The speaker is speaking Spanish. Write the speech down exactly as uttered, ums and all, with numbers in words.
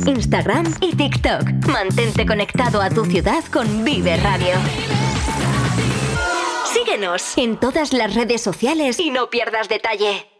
Instagram y TikTok. Mantente conectado a tu ciudad con Vive Radio. Síguenos en todas las redes sociales y no pierdas detalle.